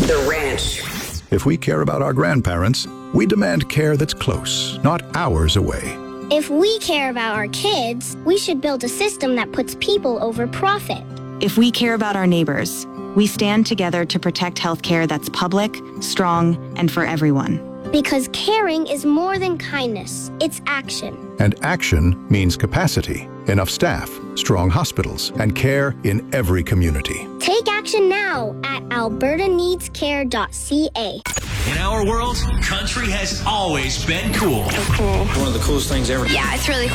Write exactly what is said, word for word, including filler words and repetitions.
The Ranch. If we care about our grandparents, we demand care that's close, not hours away. If we care about our kids, we should build a system that puts people over profit. If we care about our neighbors, we stand together to protect healthcare that's public, strong, and for everyone. Because caring is more than kindness, it's action. And action means capacity, enough staff, strong hospitals, and care in every community. Take action now at alberta needs care dot c a. In our world, country has always been cool. Cool. One of the coolest things ever. Yeah, it's really cool.